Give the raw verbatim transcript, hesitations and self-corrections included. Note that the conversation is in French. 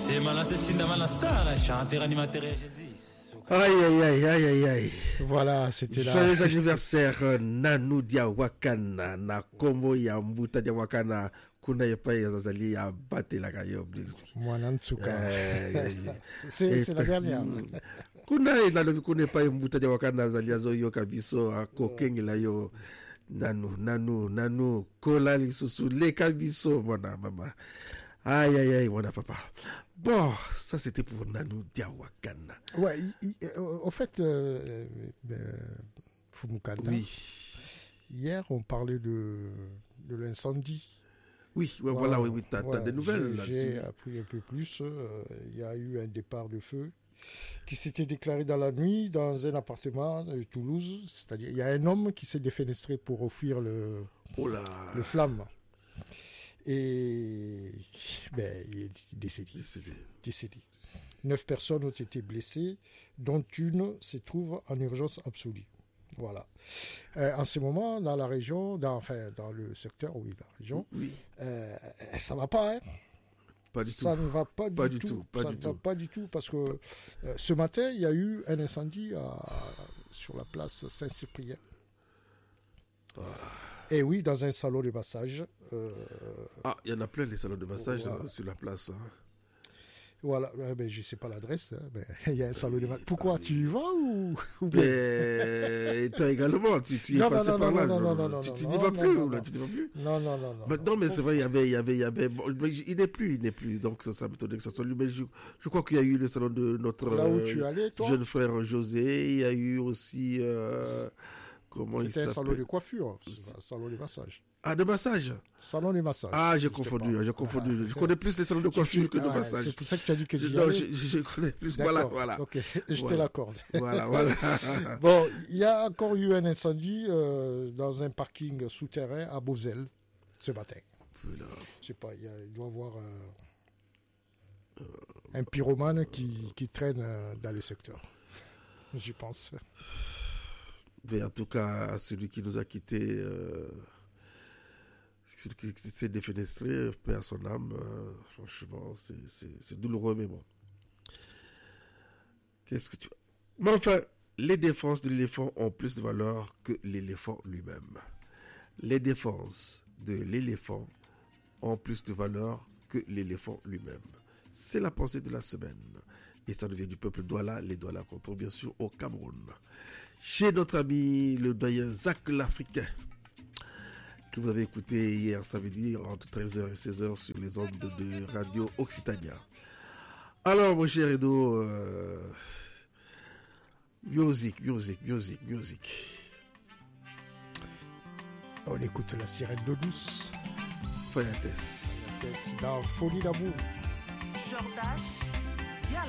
C'est Malassessinda Malastara, chanteur animateur Jésus. Aïe aïe aïe aïe aïe aïe. Voilà, c'était là. Joyeux anniversaire Nanu dia Wakana na Kombo ya Mbuta dia Wakana kuna yepa ya zazali ya bate la kayo. Mwanantsuka. C'est c'est la dernière. Kuna ina no kuna pa Mbuta dia Wakana zali zo yo kabiso a kokengela yo Nanu Nanu Nanu kola lisusu le kabiso mwana mama. Aïe aïe aïe, mon papa. Bon, ça c'était pour Nanu Diawakana. Ouais, il, il, au fait, euh, euh, Fumukanda, oui. Hier on parlait de, de l'incendie. Oui, ouais, voilà, oui, oui, t'as, ouais, t'as des nouvelles là-dessus. J'ai appris un peu plus. Il euh, y a eu un départ de feu qui s'était déclaré dans la nuit dans un appartement de Toulouse. C'est-à-dire, il y a un homme qui s'est défenestré pour fuir le, oh là. le flamme. Et ben, il est décédé. décédé. décédé. Neuf personnes ont été blessées, dont une se trouve en urgence absolue. Voilà. Euh, en ce moment, dans la région, dans, enfin, dans le secteur, oui, la région, oui. Euh, ça va pas, hein. Pas du ça tout. ne va pas, pas du, du tout. tout. Pas ça du ne tout. va pas du tout parce que euh, ce matin, il y a eu un incendie à, sur la place Saint-Cyprien. Ah. Et oui, dans un salon de massage. Euh, ah, il y en a plein les salons de massage voilà. euh, sur la place. Hein. Voilà, euh, ben, je ne sais pas l'adresse, hein, mais il y a un salon de massage. Pourquoi, tu y vas ou, ou bien Et toi également, tu, tu y non, es passé non, par non, là. Non, non, non, non, non, tu, non, tu non, n'y vas non, plus, non, là, non. tu n'y vas plus. Non, non, non, non. Bah, non, mais c'est vrai, il y avait, il y avait, il y avait. Bon, il n'est plus, il n'est plus. Donc ça m'étonne que ça soit lui. Mais je, je crois qu'il y a eu le salon de notre là où tu allais, toi jeune frère José. Il y a eu aussi. Euh, comment il s'appelle ? C'était un salon de coiffure, un salon de massage. Ah, de massage. Salon de massage. Ah, j'ai confondu, j'ai confondu. Ah, je connais plus les salons de coiffure que de ah, massage. C'est pour ça que tu as dit que je, non, je, je connais plus. D'accord. Voilà, voilà. Ok, je voilà. te l'accorde. Voilà, voilà. Bon, il y a encore eu un incendie euh, dans un parking souterrain à Beauzelle ce matin. Voilà. Je sais pas, il, y a, il doit y avoir euh, euh, un pyromane qui, qui traîne euh, dans le secteur. Je pense. Mais en tout cas, celui qui nous a quittés. Euh... Celui qui s'est défenestré, paix à son âme, euh, franchement, c'est, c'est, c'est douloureux, mais bon. Qu'est-ce que tu... Mais enfin, les défenses de l'éléphant ont plus de valeur que l'éléphant lui-même. Les défenses de l'éléphant ont plus de valeur que l'éléphant lui-même. C'est la pensée de la semaine. Et ça devient du peuple Douala, les Douala qu'on trouve bien sûr au Cameroun. Chez notre ami le doyen Zach l'Africain, que vous avez écouté hier samedi entre treize heures et seize heures sur les ondes de, de Radio Occitania. Alors, mon cher Edo, euh, musique, musique, musique, musique. On écoute la sirène d'eau douce. Fayates. Dans Folie d'amour. Jordache.